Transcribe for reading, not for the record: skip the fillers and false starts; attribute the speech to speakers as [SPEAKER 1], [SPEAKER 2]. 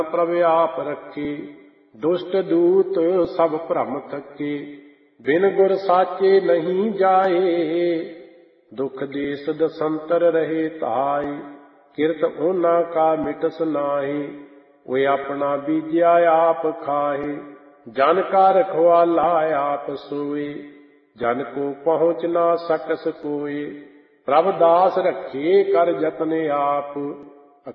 [SPEAKER 1] ਪ੍ਰਭ ਆਪ ਰੱਖੇ। ਦੁਸ਼ਟ ਦੂਤ ਸਭ ਭਰਮ ਥਕੇ, ਬਿਨ ਗੁਰ ਸਾਚੇ ਨਹੀਂ ਜਾਏ। ਦੁਖ ਦੇਸ ਦਸੰਤਰ ਰਹੇ ਧਾਇ, ਕਿਰਤ ਉਹਨਾਂ ਕਾ ਮਿਟਸ ਨਾਹੀ। ਓਏ ਆਪਣਾ ਬੀਜਿਆ ਆਪ ਖਾਏ, ਜਨ ਕਾ ਰਖਵਾਲਾ ਆਪ ਸੋਏ। ਜਨ ਕੋ ਪਹੁੰਚ ਨਾ ਸਕਸ ਕੋਏ, ਪ੍ਰਭ ਦਾਸ ਰੱਖੇ ਕਰ ਜਤਨ ਆਪ।